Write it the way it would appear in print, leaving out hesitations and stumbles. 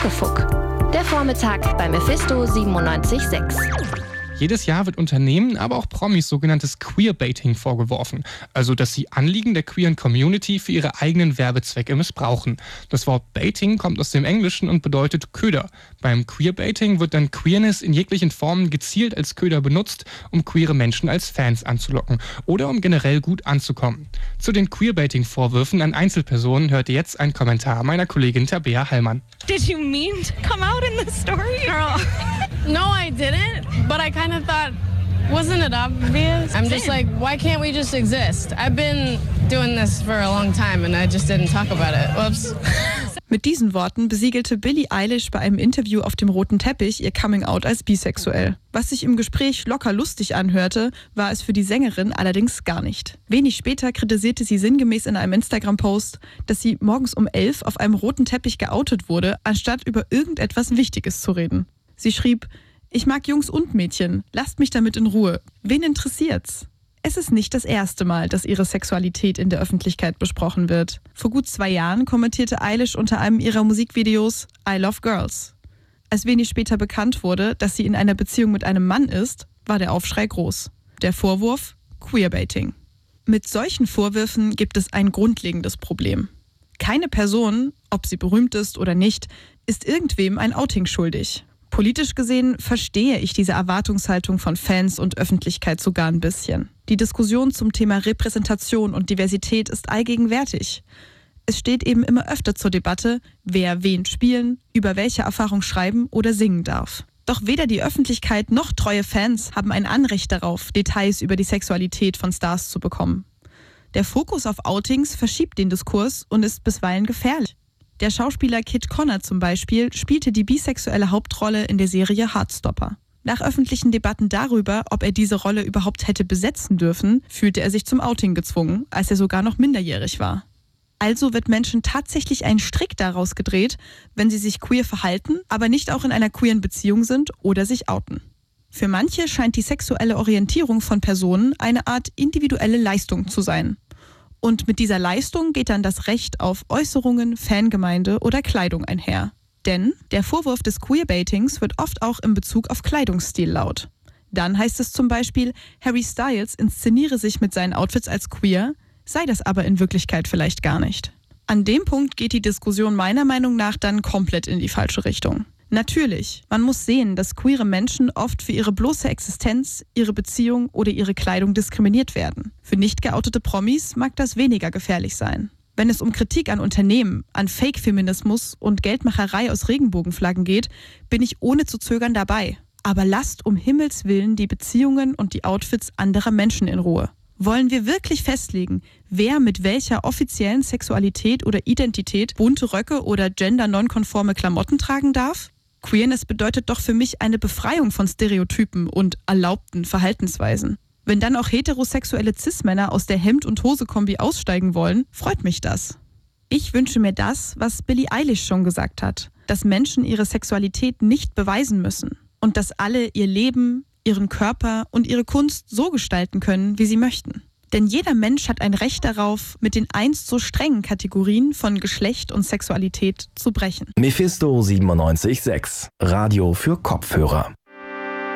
Muckefuck. Der Vormittag bei Mephisto 97.6. Jedes Jahr wird Unternehmen, aber auch Promis sogenanntes Queerbaiting vorgeworfen. Also, dass sie Anliegen der queeren Community für ihre eigenen Werbezwecke missbrauchen. Das Wort Baiting kommt aus dem Englischen und bedeutet Köder. Beim Queerbaiting wird dann Queerness in jeglichen Formen gezielt als Köder benutzt, um queere Menschen als Fans anzulocken oder um generell gut anzukommen. Zu den Queerbaiting-Vorwürfen an Einzelpersonen hört ihr jetzt ein Kommentar meiner Kollegin Tabea Hallmann. Did you mean to come out in the story? Girl. No, I didn't, but I kind of thought, wasn't it obvious? I'm just like, why can't we just exist? I've been doing this for a long time and I just didn't talk about it. Whoops. Mit diesen Worten besiegelte Billie Eilish bei einem Interview auf dem roten Teppich ihr Coming-out als bisexuell. Was sich im Gespräch locker lustig anhörte, war es für die Sängerin allerdings gar nicht. Wenig später kritisierte sie sinngemäß in einem Instagram-Post, dass sie morgens um 11 auf einem roten Teppich geoutet wurde, anstatt über irgendetwas Wichtiges zu reden. Sie schrieb: Ich mag Jungs und Mädchen, lasst mich damit in Ruhe. Wen interessiert's? Es ist nicht das erste Mal, dass ihre Sexualität in der Öffentlichkeit besprochen wird. Vor gut 2 Jahren kommentierte Eilish unter einem ihrer Musikvideos I Love Girls. Als wenig später bekannt wurde, dass sie in einer Beziehung mit einem Mann ist, war der Aufschrei groß. Der Vorwurf: Queerbaiting. Mit solchen Vorwürfen gibt es ein grundlegendes Problem. Keine Person, ob sie berühmt ist oder nicht, ist irgendwem ein Outing schuldig. Politisch gesehen verstehe ich diese Erwartungshaltung von Fans und Öffentlichkeit sogar ein bisschen. Die Diskussion zum Thema Repräsentation und Diversität ist allgegenwärtig. Es steht eben immer öfter zur Debatte, wer wen spielen, über welche Erfahrung schreiben oder singen darf. Doch weder die Öffentlichkeit noch treue Fans haben ein Anrecht darauf, Details über die Sexualität von Stars zu bekommen. Der Fokus auf Outings verschiebt den Diskurs und ist bisweilen gefährlich. Der Schauspieler Kit Connor zum Beispiel spielte die bisexuelle Hauptrolle in der Serie Heartstopper. Nach öffentlichen Debatten darüber, ob er diese Rolle überhaupt hätte besetzen dürfen, fühlte er sich zum Outing gezwungen, als er sogar noch minderjährig war. Also wird Menschen tatsächlich einen Strick daraus gedreht, wenn sie sich queer verhalten, aber nicht auch in einer queeren Beziehung sind oder sich outen. Für manche scheint die sexuelle Orientierung von Personen eine Art individuelle Leistung zu sein. Und mit dieser Leistung geht dann das Recht auf Äußerungen, Fangemeinde oder Kleidung einher. Denn der Vorwurf des Queerbaitings wird oft auch in Bezug auf Kleidungsstil laut. Dann heißt es zum Beispiel, Harry Styles inszeniere sich mit seinen Outfits als queer, sei das aber in Wirklichkeit vielleicht gar nicht. An dem Punkt geht die Diskussion meiner Meinung nach dann komplett in die falsche Richtung. Natürlich, man muss sehen, dass queere Menschen oft für ihre bloße Existenz, ihre Beziehung oder ihre Kleidung diskriminiert werden. Für nicht geoutete Promis mag das weniger gefährlich sein. Wenn es um Kritik an Unternehmen, an Fake-Feminismus und Geldmacherei aus Regenbogenflaggen geht, bin ich ohne zu zögern dabei. Aber lasst um Himmels Willen die Beziehungen und die Outfits anderer Menschen in Ruhe. Wollen wir wirklich festlegen, wer mit welcher offiziellen Sexualität oder Identität bunte Röcke oder gender-nonkonforme Klamotten tragen darf? Queerness bedeutet doch für mich eine Befreiung von Stereotypen und erlaubten Verhaltensweisen. Wenn dann auch heterosexuelle Cis-Männer aus der Hemd- und Hose-Kombi aussteigen wollen, freut mich das. Ich wünsche mir das, was Billie Eilish schon gesagt hat, dass Menschen ihre Sexualität nicht beweisen müssen und dass alle ihr Leben, ihren Körper und ihre Kunst so gestalten können, wie sie möchten. Denn jeder Mensch hat ein Recht darauf, mit den einst so strengen Kategorien von Geschlecht und Sexualität zu brechen. Mephisto 97.6, Radio für Kopfhörer.